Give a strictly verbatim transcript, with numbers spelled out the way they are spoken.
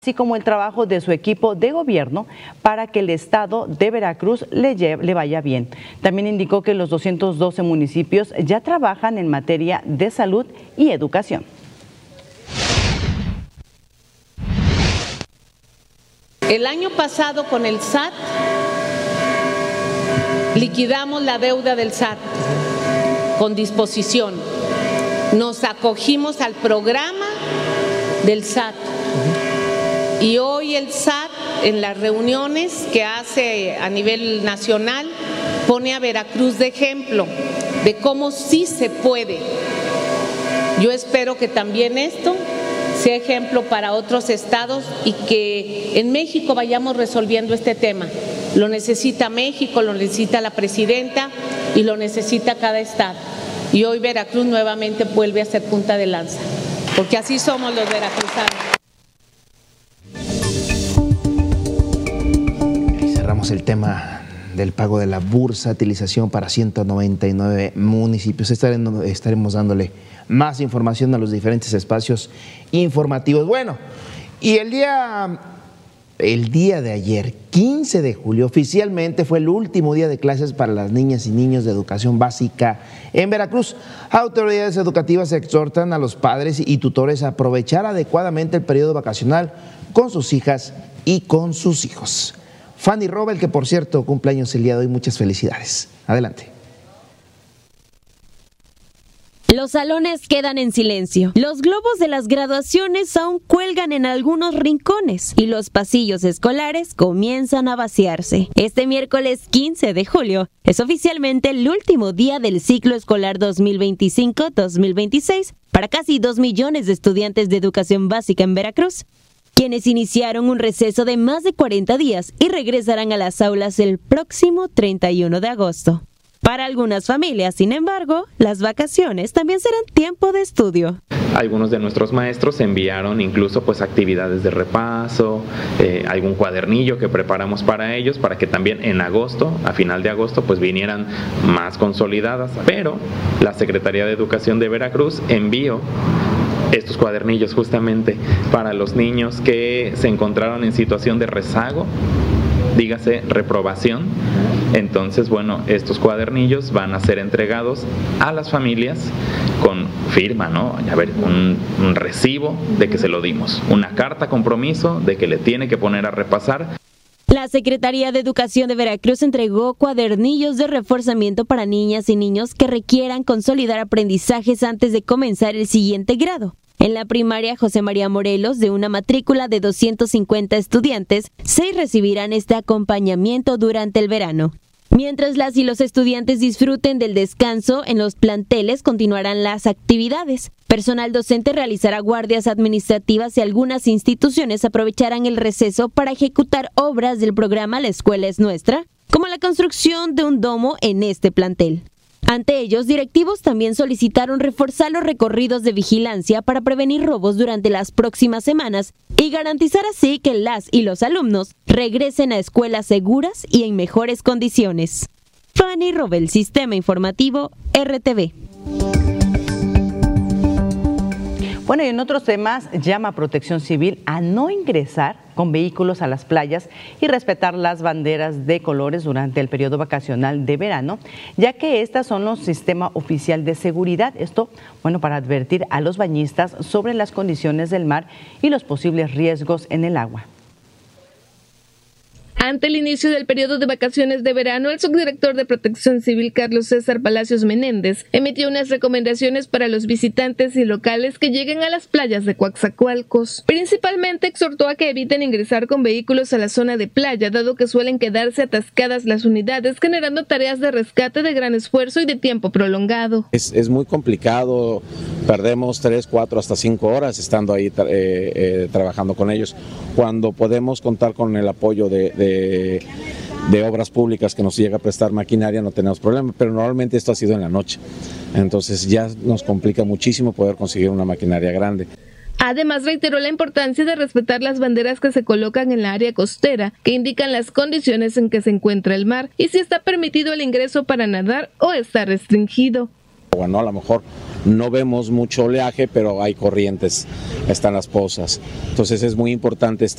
así como el trabajo de su equipo de gobierno para que el estado de Veracruz le, lleve, le vaya bien. También indicó que los doscientos doce municipios ya trabajan en materia de salud y educación. El año pasado con el S A T liquidamos la deuda del S A T con disposición. Nos acogimos al programa del S A T. Y hoy el S A T, en las reuniones que hace a nivel nacional, pone a Veracruz de ejemplo de cómo sí se puede. Yo espero que también esto sea ejemplo para otros estados y que en México vayamos resolviendo este tema. Lo necesita México, lo necesita la presidenta y lo necesita cada estado. Y hoy Veracruz nuevamente vuelve a ser punta de lanza, porque así somos los veracruzanos. El tema del pago de la bursatilización para ciento noventa y nueve municipios. Estaremos, estaremos dándole más información a los diferentes espacios informativos. Bueno, y el día, el día de ayer, quince de julio, oficialmente fue el último día de clases para las niñas y niños de educación básica en Veracruz. Autoridades educativas exhortan a los padres y tutores a aprovechar adecuadamente el periodo vacacional con sus hijas y con sus hijos. Fanny Robel, que por cierto cumpleaños el día de hoy, muchas felicidades. Adelante. Los salones quedan en silencio. Los globos de las graduaciones aún cuelgan en algunos rincones y los pasillos escolares comienzan a vaciarse. Este miércoles quince de julio es oficialmente el último día del ciclo escolar dos mil veinticinco dos mil veintiséis para casi dos millones de estudiantes de educación básica en Veracruz, quienes iniciaron un receso de más de cuarenta días y regresarán a las aulas el próximo treinta y uno de agosto. Para algunas familias, sin embargo, las vacaciones también serán tiempo de estudio. Algunos de nuestros maestros enviaron incluso pues actividades de repaso, eh, algún cuadernillo que preparamos para ellos para que también en agosto, a final de agosto, pues vinieran más consolidadas. Pero la Secretaría de Educación de Veracruz envió estos cuadernillos justamente para los niños que se encontraron en situación de rezago, dígase reprobación. Entonces, bueno, estos cuadernillos van a ser entregados a las familias con firma, ¿no? A ver, un, un recibo de que se lo dimos, una carta compromiso de que le tiene que poner a repasar. La Secretaría de Educación de Veracruz entregó cuadernillos de reforzamiento para niñas y niños que requieran consolidar aprendizajes antes de comenzar el siguiente grado. En la primaria José María Morelos, de una matrícula de doscientos cincuenta estudiantes, seis recibirán este acompañamiento durante el verano. Mientras las y los estudiantes disfruten del descanso, en los planteles continuarán las actividades. Personal docente realizará guardias administrativas y algunas instituciones aprovecharán el receso para ejecutar obras del programa La Escuela es Nuestra, como la construcción de un domo en este plantel. Ante ellos, directivos también solicitaron reforzar los recorridos de vigilancia para prevenir robos durante las próximas semanas y garantizar así que las y los alumnos regresen a escuelas seguras y en mejores condiciones. Fanny Robel, Sistema Informativo, R T V. Bueno, y en otros temas, llama a Protección Civil a no ingresar con vehículos a las playas y respetar las banderas de colores durante el periodo vacacional de verano, ya que estas son los sistemas oficial de seguridad. Esto, bueno, para advertir a los bañistas sobre las condiciones del mar y los posibles riesgos en el agua. Ante el inicio del periodo de vacaciones de verano, el subdirector de Protección Civil, Carlos César Palacios Menéndez, emitió unas recomendaciones para los visitantes y locales que lleguen a las playas de Coatzacoalcos. Principalmente exhortó a que eviten ingresar con vehículos a la zona de playa, dado que suelen quedarse atascadas las unidades, generando tareas de rescate de gran esfuerzo y de tiempo prolongado. Es, es muy complicado, perdemos tres, cuatro, hasta cinco horas estando ahí tra eh, eh, trabajando con ellos, cuando podemos contar con el apoyo de, de De, de obras públicas que nos llega a prestar maquinaria, no tenemos problema, pero normalmente esto ha sido en la noche, entonces ya nos complica muchísimo poder conseguir una maquinaria grande. Además, reiteró la importancia de respetar las banderas que se colocan en la área costera, que indican las condiciones en que se encuentra el mar y si está permitido el ingreso para nadar o está restringido. Bueno, a lo mejor no vemos mucho oleaje, pero hay corrientes, están las pozas. Entonces es muy importante estar